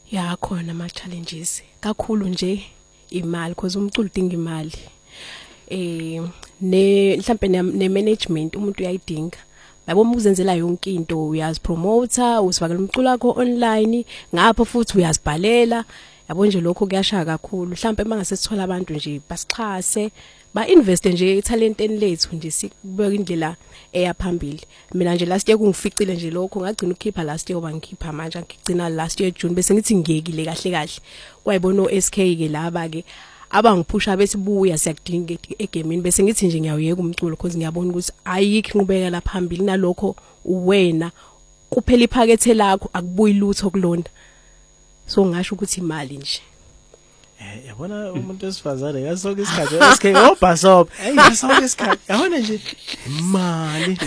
Ya khona ama challenges kakhulu nje imali because umculo udinga imali. Mhlambe ne management umuntu uyayidinga. Yabo ukuzenzela yonke into uyazi promoter, usifakela umculo wakho online, ngapha futhi uyazibhalela. Yabo nje lokho kuyashaya kakhulu. Mhlambe mangase sithola abantu nje basixhase, invest nje talenteni lethu nje sikubeka indlela eyaphambili. Mina nje last year kungificile nje lokho ngagcina ukukhipha last year obangikhipha manje ngigcina last year June bese ngithi ngiyekile kahle kahle. Kwayibona oSK ke laba ke abangiphusha bethi buya siyakudinga egamini bese ngithi nje ngiyawuyeka umculo because ngiyabona ukuthi ayikho inqubekela phambili nalokho uwena kuphela iphakethe lakho akubuyi lutho kulona. So ngasho ukuthi imali nje. Yabona umuntu wesifazane ngasonke isikhathi SK obhasob ngasonke isikhathi yabona nje imali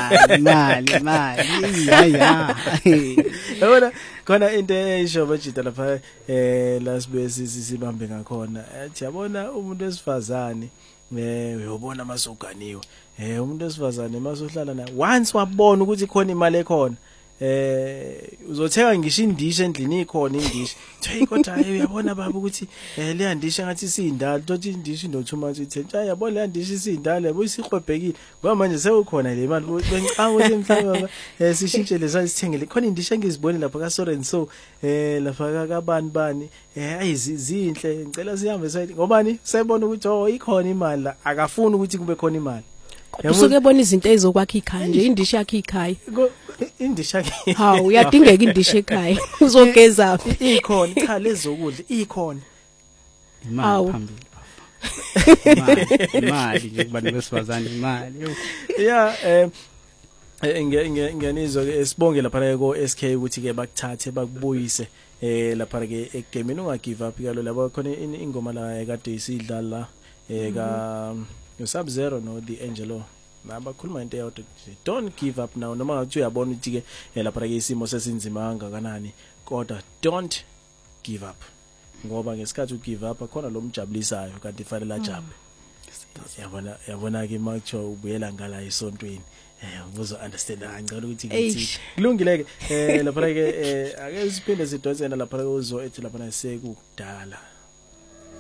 ya yabona khona into esho bajita lapha la sibe sibambe ngakhona ethi yabona umuntu wesifazane uyobona masoganiwe umuntu wesifazane masohlala na once wabona ukuthi khona imali ekhona uzothenga ngisho indisha endlini ikhona indisha hey kodwa uyabona baba ukuthi le ndisha ngathi siyindala tothi indisha inothuma ithenja yabona le ndisha isindala yabo isiqhwebhekile ngoba manje sekukhona le mali bengicanga ukuthi mhlawumbe sishintshe lesa sithengele khona indisha engizibone lapha ka Soren so lapha kabani ayizinhle ngicela sihambe side ngobani sayibona ukuthi ikhona imali la akafuni ukuthi kube khona imali usuke ebona izinto ezokwakha ikhaya nje indisha yakhe ikhaya indisha ke hawo uyadingeka indisha ekhaya uzogeza ikhona cha lezokudla ikhona imali phambili imali nje kubantu besifazane imali yeah ngiyanizwa ke sibonge lapha ko SK ukuthi ke bakuthathe bakubuyise lapha ke egameni ungagive up kalo labo khona ingoma la ekade isidlala ka Sub-Zero no the Angelo nabakhuluma into eyodwa don't give up now noma ngathi uyabona ukuthi ke lapha ke isimo sesinzima kangakanani kodwa don't give up ngoba ngesikhathi u give up akhona lo mjabulisayo kanti fanele ajabe yabona ke makuthi ubuyela ngala esontweni uzo understand ngicela ukuthi ngithi kulungile ke lapha ke ake siphinde sidonsena lapha uzo ethi lapha sekudala